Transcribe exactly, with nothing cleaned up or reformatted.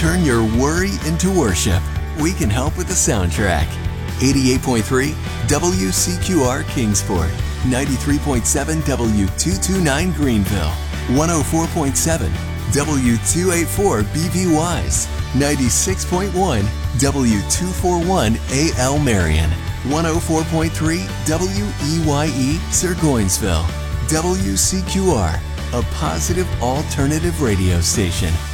Turn your worry into worship. We can help with the soundtrack. eighty-eight point three W C Q R Kingsport, ninety-three point seven W two twenty-nine Greenville, one oh four point seven W two eighty-four B V Wise, ninety-six point one W two forty-one A L Marion, one oh four point three W E Y E Sirgoinsville. W C Q R, a positive alternative radio station.